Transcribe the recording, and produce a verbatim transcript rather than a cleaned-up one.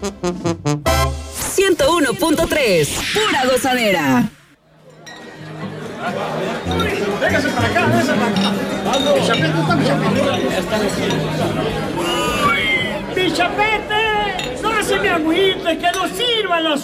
ciento uno punto tres, pura gozadera. Véngase para acá, véngase para acá. Mi chapete, ¿dónde está mi chapete? ¡Mi chapete! No se me agüite, que no sirvan las